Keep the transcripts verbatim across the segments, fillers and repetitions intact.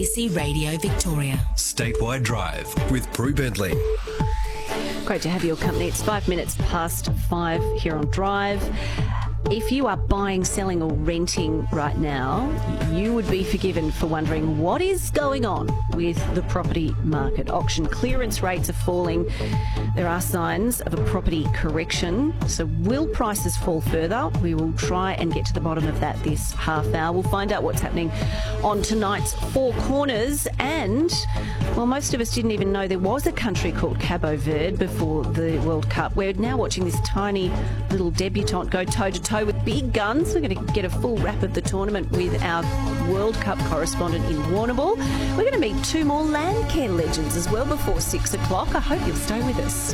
A B C Radio Victoria. Statewide Drive with Prue Bentley. Great to have your company. It's five minutes past five here on Drive. If you are buying, selling or renting right now, you would be forgiven for wondering what is going on with the property market. Auction clearance rates are falling. There are signs of a property correction. So will prices fall further? We will try and get to the bottom of that this half hour. We'll find out what's happening on tonight's Four Corners. And, well, most of us didn't even know there was a country called Cabo Verde before the World Cup. We're now watching this tiny little debutante go toe-to-toe with big guns. We're going to get a full wrap of the tournament with our World Cup correspondent in Warrnambool. We're going to meet two more Landcare legends as well before six o'clock. I hope you'll stay with us.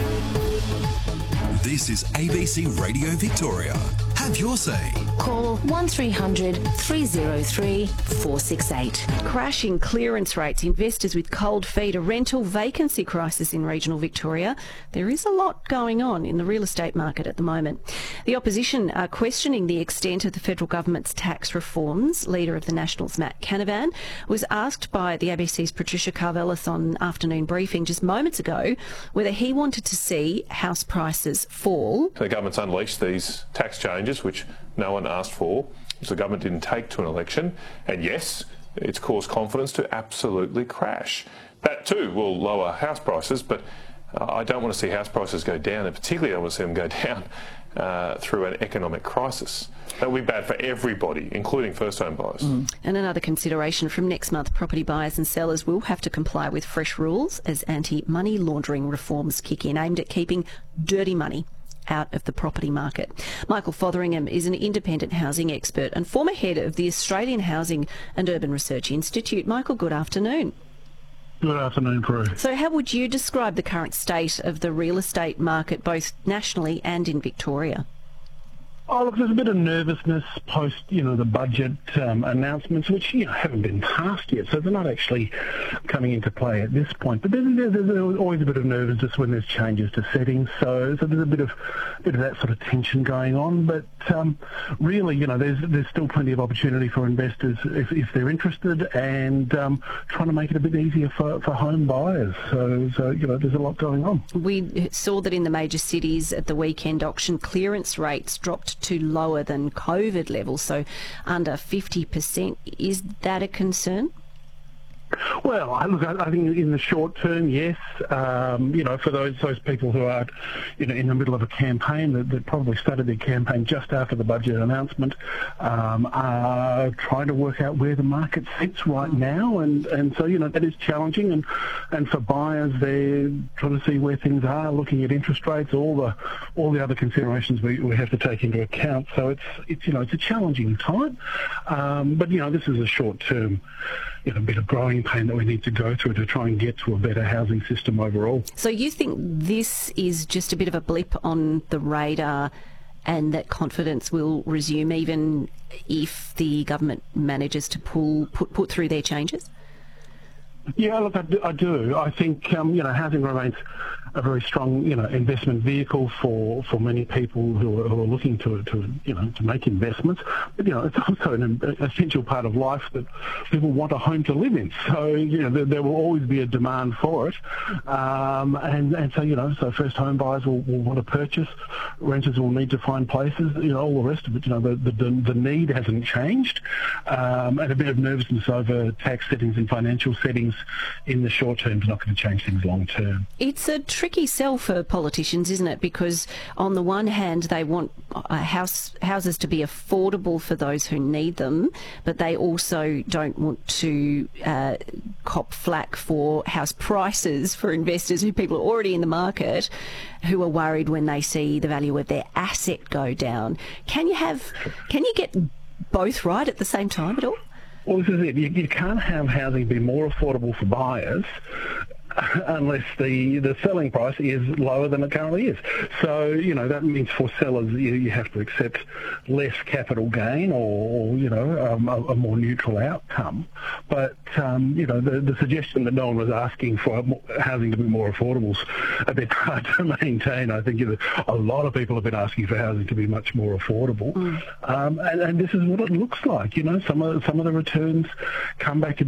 This is A B C Radio Victoria. Have your say. Call one three hundred three oh three four six eight. Crashing clearance rates, investors with cold feet, a rental vacancy crisis in regional Victoria. There is a lot going on in the real estate market at the moment. The opposition are questioning the extent of the federal government's tax reforms. Leader of the Nationals, Matt Canavan, was asked by the A B C's Patricia Karvelas on afternoon briefing just moments ago whether he wanted to see house prices fall. The government's unleashed these tax changes, which no one asked for, which the government didn't take to an election, and yes, it's caused confidence to absolutely crash. That too will lower house prices, but uh, I don't want to see house prices go down, and particularly I don't want to see them go down uh, through an economic crisis. That would be bad for everybody, including first-home buyers. Mm. And another consideration from next month, property buyers and sellers will have to comply with fresh rules as anti-money laundering reforms kick in, aimed at keeping dirty money out of the property market. Michael Fotheringham is an independent housing expert and former head of the Australian Housing and Urban Research Institute. Michael, good afternoon. Good afternoon, Prue. So how would you describe the current state of the real estate market, both nationally and in Victoria? Oh, look, there's a bit of nervousness post, you know, the budget um, announcements, which, you know, haven't been passed yet, so they're not actually coming into play at this point. But there's, there's, there's always a bit of nervousness when there's changes to settings, so, so there's a bit of bit of that sort of tension going on. But um, really, you know, there's there's still plenty of opportunity for investors if, if they're interested, and um, trying to make it a bit easier for, for home buyers. So, so, you know, there's a lot going on. We saw that in the major cities at the weekend, auction clearance rates dropped to lower than COVID levels, so under fifty percent. Is that a concern? Well, I look, I think in the short term, yes. Um, you know, for those those people who are, you know, in the middle of a campaign that, that probably started their campaign just after the budget announcement, um, are trying to work out where the market sits right now, and, and so you know that is challenging. And and for buyers, they're trying to see where things are, looking at interest rates, all the all the other considerations we, we have to take into account. So it's it's you know it's a challenging time, um, but you know this is a short term, you know, bit of growing pain that we need to go through to try and get to a better housing system overall. So you think this is just a bit of a blip on the radar and that confidence will resume even if the government manages to pull put, put through their changes? Yeah, look, I do. I, do. I think, um, you know, housing remains a very strong, you know, investment vehicle for, for many people who are, who are looking to, to, you know, to make investments. But, you know, it's also an essential part of life that people want a home to live in. So, you know, there, there will always be a demand for it. Um, and, and so, you know, so first home buyers will, will want to purchase. Renters will need to find places, you know, all the rest of it. You know, the, the, the need hasn't changed. Um, and a bit of nervousness over tax settings and financial settings in the short term is not going to change things long term. It's a tricky sell for politicians, isn't it? Because on the one hand, they want uh, house houses to be affordable for those who need them, but they also don't want to uh, cop flack for house prices for investors who people are already in the market who are worried when they see the value of their asset go down. Can you have? Can you get both right at the same time at all? Well, this is it. You, you can't have housing be more affordable for buyers unless the, the selling price is lower than it currently is. So, you know, that means for sellers you, you have to accept less capital gain or, you know, um, a, a more neutral outcome. But, um, you know, the, the suggestion that no one was asking for housing to be more affordable is a bit hard to maintain. I think you know, a lot of people have been asking for housing to be much more affordable. Mm. Um, and, and this is what it looks like. You know, some of, some of the returns come back